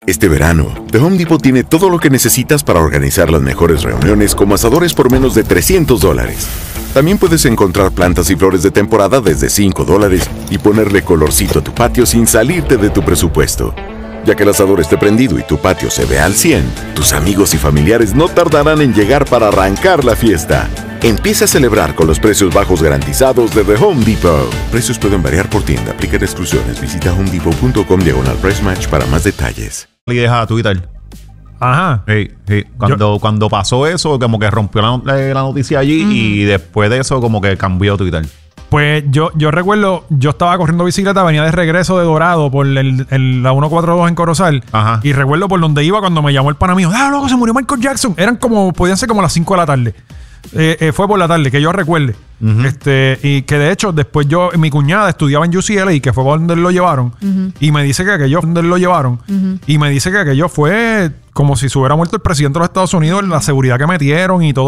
Este verano, The Home Depot tiene todo lo que necesitas para organizar las mejores reuniones como asadores por menos de $300. También puedes encontrar plantas y flores de temporada desde $5 y ponerle colorcito a tu patio sin salirte de tu presupuesto. Ya que el asador esté prendido y tu patio se ve al 100, tus amigos y familiares no tardarán en llegar para arrancar la fiesta. Empieza a celebrar con los precios bajos garantizados de The Home Depot. Precios pueden variar por tienda. Aplican exclusiones. Visita homedepot.com/price match para más detalles. Y deja Twitter. Ajá. Sí. Cuando pasó eso, como que rompió la noticia allí y después de eso como que cambió Twitter. Pues yo recuerdo, yo estaba corriendo bicicleta, venía de regreso de Dorado por la 142 en Corozal. Ajá. Y recuerdo por donde iba cuando me llamó el pana mío. Loco, se murió Michael Jackson. Podían ser como las 5 de la tarde. Fue por la tarde, que yo recuerde. Y que de hecho, después mi cuñada estudiaba en UCLA y que fue donde lo llevaron. Y me dice que aquello fue como si se hubiera muerto el presidente de los Estados Unidos, la seguridad que metieron y todo.